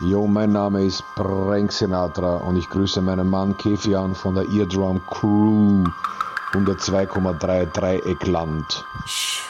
Jo, mein Name ist Frank Sinatra und ich grüße meinen Mann Kefian von der Eardrum Crew 102,3 Dreieckland.